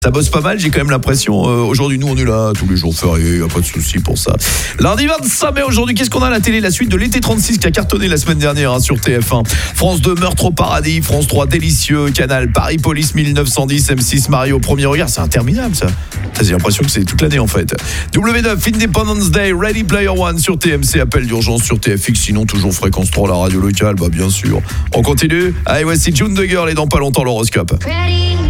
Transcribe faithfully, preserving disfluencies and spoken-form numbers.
Ça bosse pas mal, j'ai quand même l'impression. Euh, aujourd'hui, nous, on est là tous les jours fériés, y a pas de souci pour ça. Lundi vingt-cinq mai, aujourd'hui, qu'est-ce qu'on a à la télé? La suite de l'été trente-six qui a cartonné la semaine dernière hein, sur T F un. France deux, Meurtre au paradis. France trois, Délicieux. Canal, Paris Police mille neuf cent dix. M six, Mario au premier regard. C'est interminable, ça. J'ai l'impression que c'est toute l'année, en fait. W neuf, Independence Day. Ready Player One sur T M C. Appel d'urgence sur T F X. Sinon, toujours Fréquence trois, la radio locale. Bah, bien sûr. On continue. Allez, voici June the Girl et dans pas longtemps, l'horoscope. Ready.